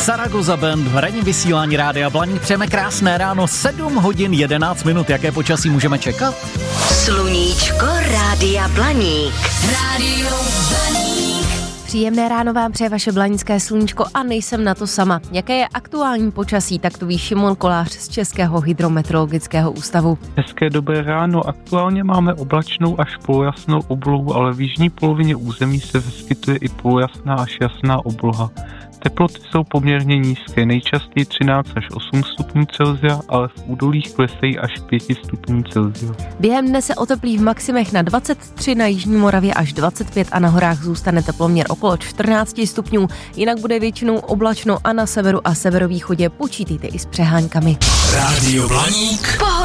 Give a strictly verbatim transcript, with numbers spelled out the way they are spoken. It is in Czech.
Zaragoza Band v ranním vysílání Rádia Blaník. Přejeme krásné ráno, sedm hodin jedenáct minut. Jaké počasí můžeme čekat? Sluníčko Rádia Blaník. Rádio Blaník. Příjemné ráno vám přeje vaše blanické sluníčko a nejsem na to sama. Jaké je aktuální počasí, tak tu ví Šimon Kolář z Českého hydrometeorologického ústavu. Hezké dobré ráno. Aktuálně máme oblačnou až polojasnou oblohu, ale v jižní polovině území se vyskytuje i polojasná až jasná obloha. Teploty jsou poměrně nízké, nejčastěji třináct až osm stupňů Celsia, ale v údolích klesají až pět stupňů Celsia. Během dne se oteplí v maximech na dvacet tři, na jižní Moravě až dvacet pět a na horách zůstane teploměr okolo čtrnáct stupňů. Jinak bude většinou oblačno a na severu a severovýchodě počítejte i s přeháňkami. Rádio Blaník. Pohoda.